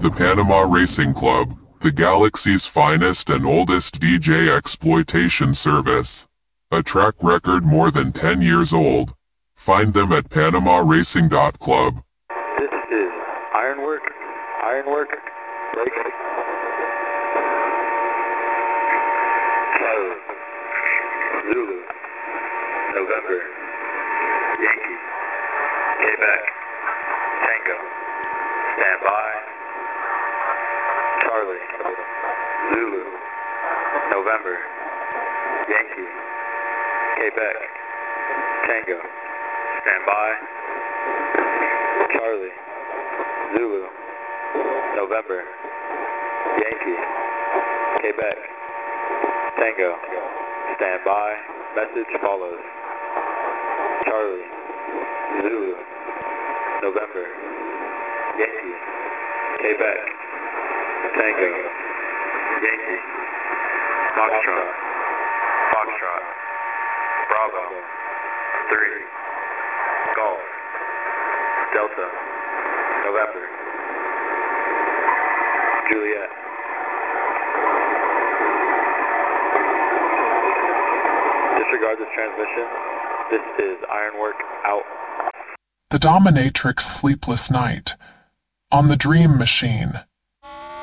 The Panama Racing Club, the galaxy's finest and oldest DJ exploitation service. A track record more than 10 years old. Find them at PanamaRacing.club. This is Ironwork, break. Kilo, Zulu, November, Yankee, Quebec, Tango, stand by, Charlie, Zulu, November, Yankee, Quebec, Tango, stand by, Charlie, Zulu, November, Yankee, Quebec, Tango, stand by, message follows. Charlie, Zulu, November, Yankee, Quebec, Tango, Yankee, Foxtrot, Bravo, 3, Golf, Delta, November, Juliet. Disregard this transmission. This is Ironwork out. The Dominatrix Sleepless Night. On the Dream Machine.